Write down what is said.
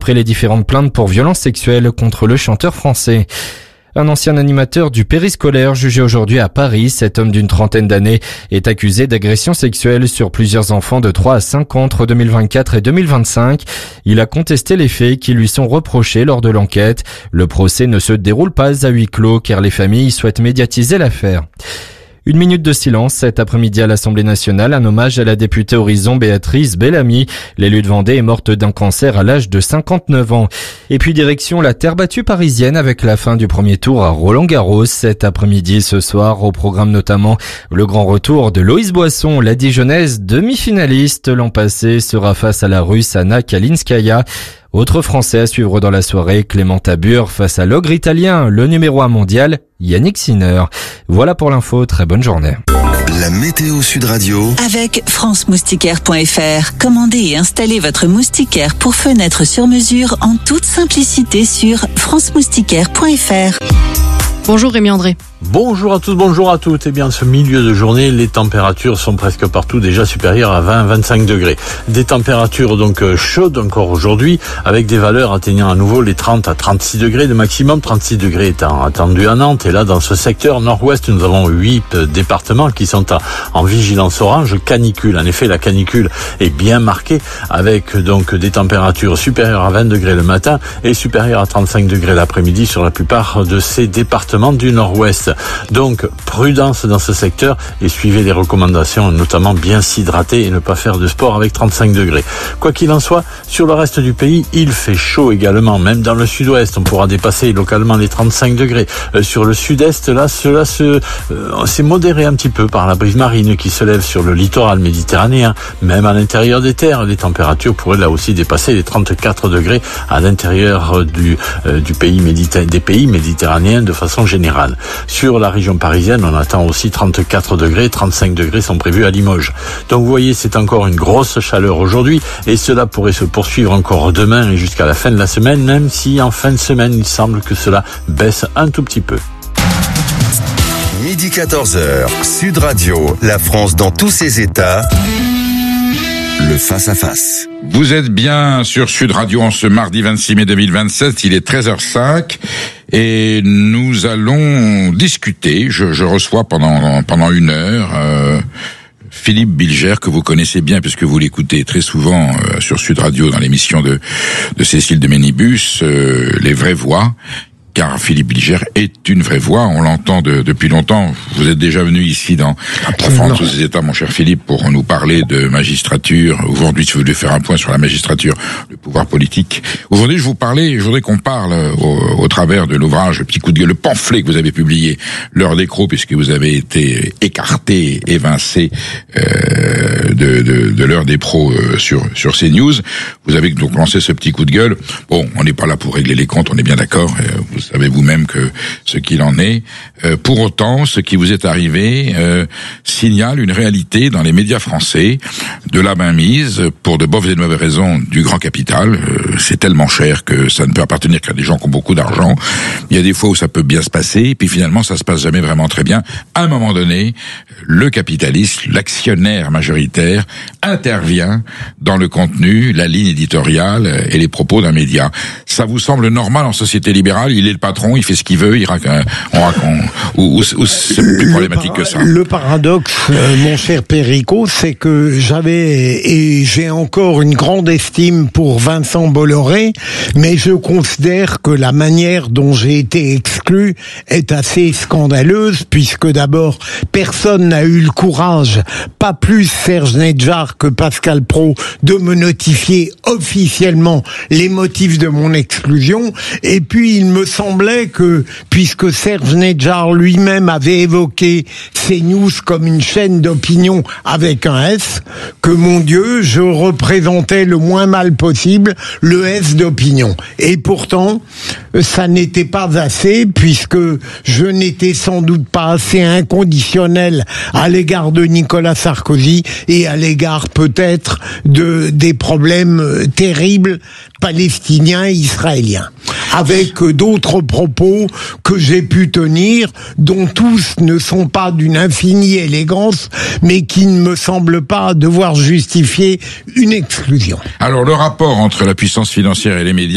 après les différentes plaintes pour violences sexuelles contre le chanteur français. Un ancien animateur du périscolaire jugé aujourd'hui à Paris, cet homme d'une trentaine d'années est accusé d'agression sexuelle sur plusieurs enfants de 3 à 5 ans entre 2024 et 2025. Il a contesté les faits qui lui sont reprochés lors de l'enquête. Le procès ne se déroule pas à huis clos car les familles souhaitent médiatiser l'affaire. Une minute de silence cet après-midi à l'Assemblée nationale, un hommage à la députée Horizon Béatrice Bellamy. L'élu de Vendée est morte d'un cancer à l'âge de 59 ans. Et puis direction la terre battue parisienne avec la fin du premier tour à Roland-Garros cet après-midi. Ce soir, au programme notamment le grand retour de Loïs Boisson, la Dijonnaise demi-finaliste l'an passé, sera face à la Russe Anna Kalinskaya. Autre Français à suivre dans la soirée, Clément Tabur face à l'ogre italien, le numéro 1 mondial, Yannick Sinner. Voilà pour l'info, très bonne journée. La météo Sud Radio avec franceMoustiquaire.fr. Commandez et installez votre moustiquaire pour fenêtre sur mesure en toute simplicité sur franceMoustiquaire.fr. Bonjour Rémi André. Bonjour à tous, bonjour à toutes. Eh bien, ce milieu de journée, les températures sont presque partout déjà supérieures à 20-25 degrés. Des températures donc chaudes encore aujourd'hui, avec des valeurs atteignant à nouveau les 30 à 36 degrés de maximum. 36 degrés étant attendu à Nantes. Et là, dans ce secteur nord-ouest, nous avons 8 départements qui sont en vigilance orange canicule. En effet, la canicule est bien marquée, avec donc des températures supérieures à 20 degrés le matin et supérieures à 35 degrés l'après-midi sur la plupart de ces départements du nord-ouest. Donc, prudence dans ce secteur et suivez les recommandations, notamment bien s'hydrater et ne pas faire de sport avec 35 degrés. Quoi qu'il en soit, sur le reste du pays, il fait chaud également, même dans le sud-ouest. On pourra dépasser localement les 35 degrés. Sur le sud-est, là, cela s'est modéré un petit peu par la brise marine qui se lève sur le littoral méditerranéen. Même à l'intérieur des terres, les températures pourraient là aussi dépasser les 34 degrés à l'intérieur des pays méditerranéens de façon générale. Sur la région parisienne, on attend aussi 34 degrés, 35 degrés sont prévus à Limoges. Donc vous voyez, c'est encore une grosse chaleur aujourd'hui et cela pourrait se poursuivre encore demain et jusqu'à la fin de la semaine, même si en fin de semaine, il semble que cela baisse un tout petit peu. Midi 14h, Sud Radio, la France dans tous ses états. Le face-à-face. Vous êtes bien sur Sud Radio en ce mardi 26 mai 2027, il est 13h05 et nous allons discuter, je reçois pendant une heure Philippe Bilger, que vous connaissez bien puisque vous l'écoutez très souvent sur Sud Radio dans l'émission de Cécile de Ménibus, Les Vraies Voix. Car Philippe Bilger est une vraie voix, on l'entend depuis longtemps. Vous êtes déjà venu ici dans la France tous ces États, mon cher Philippe, pour nous parler de magistrature. Aujourd'hui, je voulais faire un point sur la magistrature, le pouvoir politique. Aujourd'hui, je voudrais qu'on parle au travers de l'ouvrage, le petit coup de gueule, le pamphlet que vous avez publié, L'heure des crocs, puisque vous avez été écarté, évincé de l'heure des pros sur CNews. Vous avez donc lancé ce petit coup de gueule. Bon, on n'est pas là pour régler les comptes, on est bien d'accord. Vous savez vous-même que ce qu'il en est. Pour autant, ce qui vous est arrivé signale une réalité dans les médias français de la mainmise, pour de bonnes et de mauvaises raisons, du grand capital. C'est tellement cher que ça ne peut appartenir qu'à des gens qui ont beaucoup d'argent. Il y a des fois où ça peut bien se passer, et puis finalement ça se passe jamais vraiment très bien. À un moment donné, le capitaliste, l'actionnaire majoritaire, intervient dans le contenu, la ligne éditoriale et les propos d'un média. Ça vous semble normal en société libérale? Il est le patron, il fait ce qu'il veut, on raconte, ou c'est plus problématique que ça? Le paradoxe, mon cher Péricot, c'est que j'ai encore une grande estime pour Vincent Bolloré, mais je considère que la manière dont j'ai été exclu est assez scandaleuse, puisque d'abord, personne n'a eu le courage, pas plus Serge Nedjar que Pascal Praud, de me notifier officiellement les motifs de mon exclusion, et puis il me semblait que, puisque Serge Nedjar lui-même avait évoqué CNews comme une chaîne d'opinion avec un S, que mon Dieu, je représentais le moins mal possible le S d'opinion. Et pourtant, ça n'était pas assez, puisque je n'étais sans doute pas assez inconditionnel à l'égard de Nicolas Sarkozy et à l'égard peut-être des problèmes terribles palestiniens et israéliens. Avec d'autres propos que j'ai pu tenir, dont tous ne sont pas d'une infinie élégance, mais qui ne me semblent pas devoir justifier une exclusion. Alors, le rapport entre la puissance financière et les médias